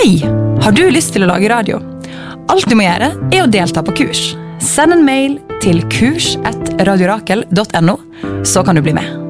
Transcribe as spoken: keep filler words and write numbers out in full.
Hei, har du lyst til å lage radio? Alt du må gjøre er å delta på kurs. Send en mail til kurs at radiorakel punktum no, så kan du bli med.